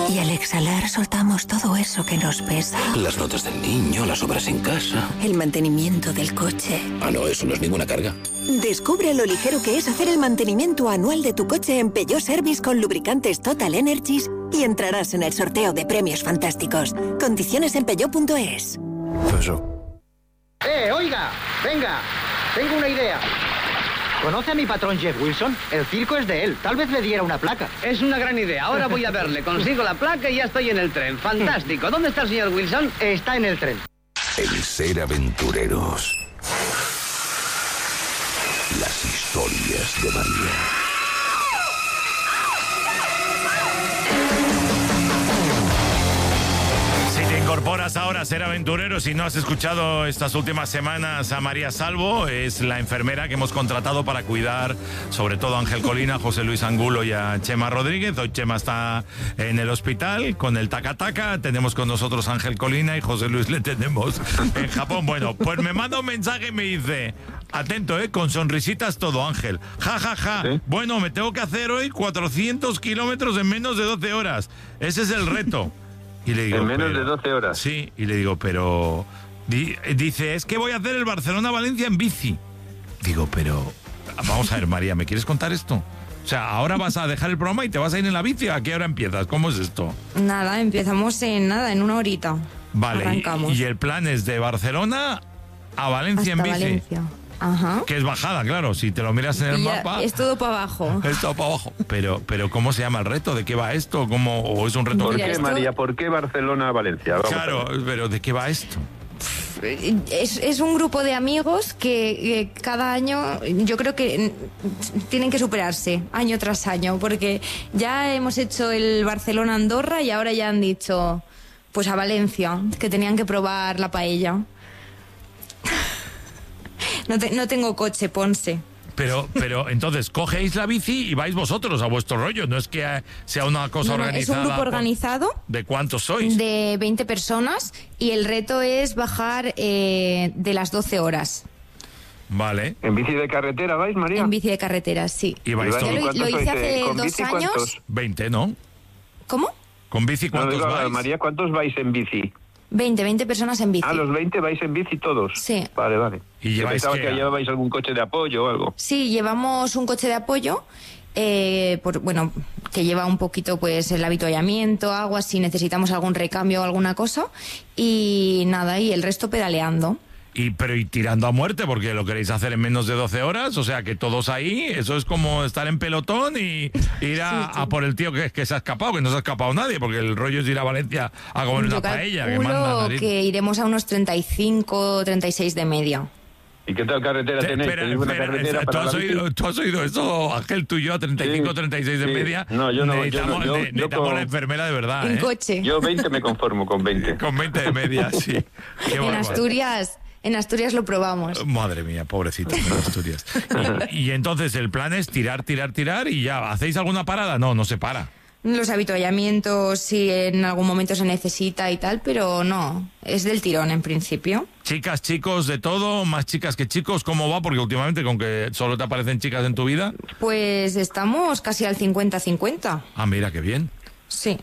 Y al exhalar soltamos todo eso que nos pesa. Las notas del niño, las obras en casa. El mantenimiento del coche. Ah, no, eso no es ninguna carga. Descubre lo ligero que es hacer el mantenimiento anual de tu coche en Peugeot Service con lubricantes Total Energies y entrarás en el sorteo de premios fantásticos. Condiciones en peugeot.es. Oiga, venga, tengo una idea. ¿Conoce a mi patrón Jeff Wilson? El circo es de él, tal vez le diera una placa. Es una gran idea, ahora voy a verle, consigo la placa y ya estoy en el tren. Fantástico, ¿dónde está el señor Wilson? Está en el tren. El ser aventureros. Las historias de María. Incorporas ahora a Ser Aventurero. Si no has escuchado estas últimas semanas a María Salvo, es la enfermera que hemos contratado para cuidar sobre todo a Ángel Colina, a José Luis Angulo y a Chema Rodríguez. Hoy Chema está en el hospital con el taca-taca. Tenemos con nosotros a Ángel Colina y José Luis le tenemos en Japón. Bueno, pues me manda un mensaje y me dice: atento, con sonrisitas todo, Ángel. Ja, ja, ja. ¿Sí? Bueno, me tengo que hacer hoy 400 kilómetros en menos de 12 horas. Ese es el reto. Y le digo, en menos de 12 horas. Sí, y le digo, pero... Dice, es que voy a hacer el Barcelona-Valencia en bici. Digo, pero... Vamos a ver, María, ¿me quieres contar esto? O sea, ahora vas a dejar el programa y te vas a ir en la bici. ¿A qué hora empiezas? ¿Cómo es esto? Nada, empezamos en una horita. Vale, y el plan es de Barcelona a Valencia hasta en bici. Valencia. Ajá. Que es bajada, claro, si te lo miras en el mapa. Es todo para abajo. Es todo para abajo. Pero ¿cómo se llama el reto? ¿De qué va esto? ¿O es un reto? ¿Por qué, María? ¿Por qué Barcelona-Valencia? Claro, pero ¿de qué va esto? Es un grupo de amigos que cada año yo creo que tienen que superarse año tras año, porque ya hemos hecho el Barcelona-Andorra y ahora ya han dicho pues a Valencia, que tenían que probar la paella. No tengo coche, Ponce. Pero entonces, cogéis la bici y vais vosotros a vuestro rollo. No es que sea una cosa organizada. Es un grupo organizado. ¿De cuántos sois? De 20 personas. Y el reto es bajar de las 12 horas. Vale. ¿En bici de carretera vais, María? En bici de carretera, sí. ¿Y vais todos? Lo hice hace 2 años. 20, ¿no? ¿Cómo? ¿Con bici cuántos vais? María, ¿cuántos vais en bici? 20 personas en bici. Ah, los 20 vais en bici todos. Sí. Vale. ¿Y lleváis pensaba que llevabais algún coche de apoyo o algo? Sí, llevamos un coche de apoyo, que lleva un poquito pues el avituallamiento, agua, si necesitamos algún recambio o alguna cosa, y nada, y el resto pedaleando. Y tirando a muerte, porque lo queréis hacer en menos de 12 horas, o sea que todos ahí, eso es como estar en pelotón y ir a por el tío que se ha escapado, que no se ha escapado nadie, porque el rollo es ir a Valencia a comer una paella. Yo calculo que iremos a unos 35, 36 de media. ¿Y qué tal carretera tenéis? ¿Tú has oído eso, Ángel, tú y yo, a 35, 36 de media? No, yo no. Necesitamos la enfermera de verdad, en coche. Yo 20 me conformo con 20. Con 20 de media, sí. En Asturias lo probamos. Madre mía, pobrecito, en Asturias. Y entonces el plan es tirar y ya. ¿Hacéis alguna parada? No se para. Los avituallamientos, si en algún momento se necesita y tal, pero no, es del tirón en principio. Chicas, chicos, de todo, más chicas que chicos, ¿cómo va? Porque últimamente con que solo te aparecen chicas en tu vida. Pues estamos casi al 50-50. Ah, mira, qué bien. Sí.